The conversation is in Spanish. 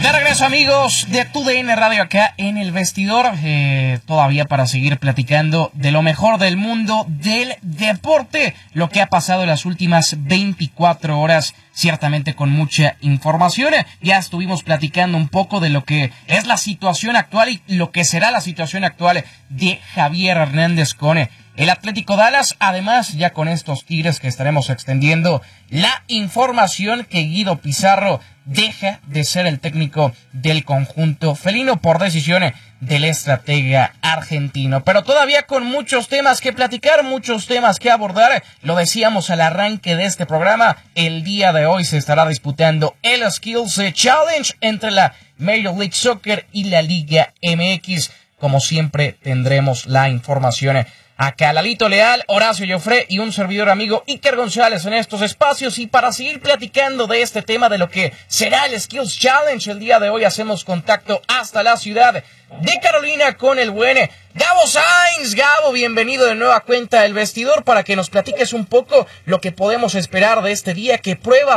De regreso, amigos de TUDN Radio, acá en el vestidor, todavía para seguir platicando de lo mejor del mundo del deporte, lo que ha pasado en las últimas 24 horas, ciertamente con mucha información. Ya estuvimos platicando un poco de lo que es la situación actual y lo que será la situación actual de Javier Hernández con el Atlético Dallas. Además, ya con estos Tigres que estaremos extendiendo la información que Guido Pizarro deja de ser el técnico del conjunto felino por decisión del estratega argentino. Pero todavía con muchos temas que platicar, muchos temas que abordar. Lo decíamos al arranque de este programa, el día de hoy se estará disputando el Skills Challenge entre la Major League Soccer y la Liga MX. Como siempre tendremos la información acá. Lalito Leal, Horacio Joffre y un servidor amigo Iker González en estos espacios. Y para seguir platicando de este tema, de lo que será el Skills Challenge, el día de hoy hacemos contacto hasta la ciudad de Carolina con el buen Gabo Sainz. Gabo, bienvenido de nueva cuenta al vestidor para que nos platiques un poco lo que podemos esperar de este día, que prueba